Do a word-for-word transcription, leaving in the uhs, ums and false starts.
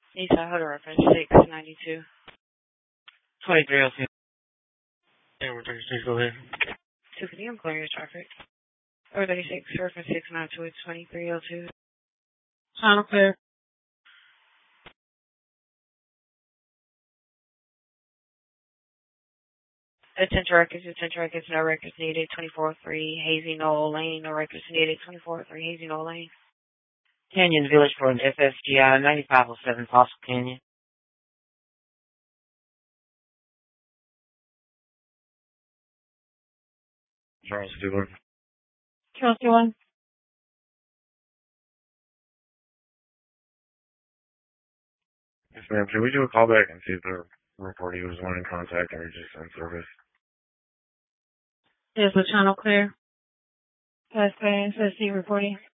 Eastside Huddle reference six ninety-two. twenty-three oh two. Yeah, we're thirty-six, go ahead. two fifty, I'm clearing your traffic. Over thirty-six, reference six ninety-two, twenty-three oh two. Channel clear. Attention records, attention records, no records needed, twenty-four oh three, Hazy Knoll Lane, no records needed, twenty-four oh three, Hazy Knoll Lane. Canyon Village for an F S G I, ninety-five oh seven, Fossil Canyon. Charles Stewart. Charles Stewart. Yes, ma'am. Can we do a callback and see if the reportee was one in contact or just in service? Is the channel clear? That's clear. S S C reporting.